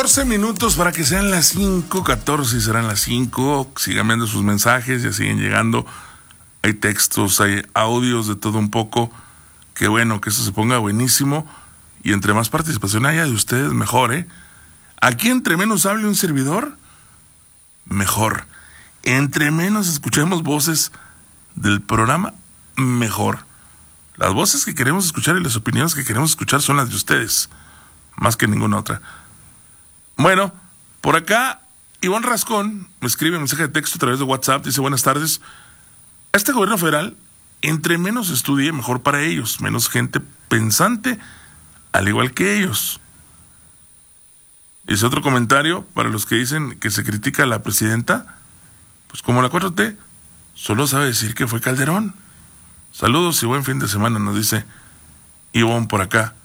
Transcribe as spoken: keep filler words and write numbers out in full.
catorce minutos para que sean las cinco, catorce y serán las cinco. Sigan viendo sus mensajes, ya siguen llegando. Hay textos, hay audios, de todo un poco. Qué bueno que eso se ponga buenísimo. Y entre más participación haya de ustedes, mejor, ¿eh? Aquí entre menos hable un servidor, mejor. Entre menos escuchemos voces del programa, mejor. Las voces que queremos escuchar y las opiniones que queremos escuchar son las de ustedes, más que ninguna otra. Bueno, por acá, Iván Rascón me escribe un mensaje de texto a través de WhatsApp, dice: buenas tardes. Este gobierno federal, entre menos estudie, mejor para ellos, menos gente pensante, al igual que ellos. Dice otro comentario, para los que dicen que se critica a la presidenta, pues como la cuatro T, solo sabe decir que fue Calderón. Saludos y buen fin de semana, nos dice Iván por acá.